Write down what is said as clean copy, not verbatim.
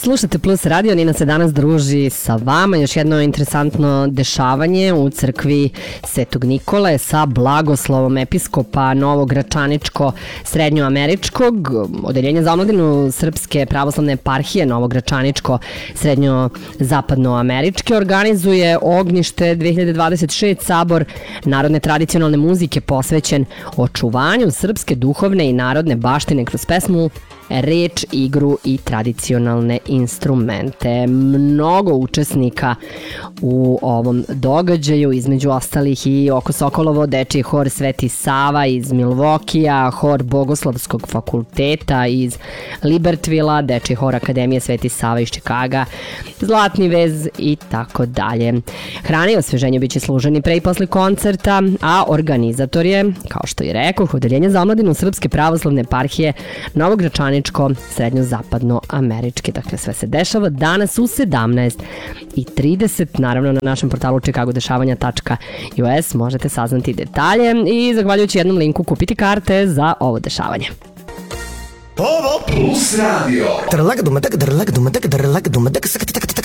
Slušate Plus radio, Nina se danas druži sa vama. Još jedno interesantno dešavanje u crkvi Svetog Nikole sa blagoslovom episkopa Novogračaničko-srednjoameričkog, odeljenja za omladinu Srpske pravoslavne eparhije Novogračaničko srednjo-zapadnoameričke organizuje Ognjište 2026 sabor narodne tradicionalne muzike posvećen očuvanju srpske duhovne i narodne baštine kroz pesmu, reč, igru i tradicionalne instrumente. Mnogo učesnika u ovom događaju, između ostalih i oko Sokolovo dečiji hor Sveti Sava iz Milvokija, hor Bogoslovskog fakulteta iz Libertvila, dečiji hor Akademije Sveti Sava iz Čikaga, Zlatni vez i tako dalje. Hrana i osveženje biće služeni pre i posle koncerta, a organizator je, kao što i rekao, Odeljenje za omladinu Srpske pravoslavne eparhije Novogračaničko srednjo-zapadnoameričke. Dakle, sve se dešava danas u 17:30. Naravno, na našem portalu chicagodešavanja.us možete saznati detalje i zahvaljujući jednom linku kupiti karte za ovo dešavanje. Plus Radio.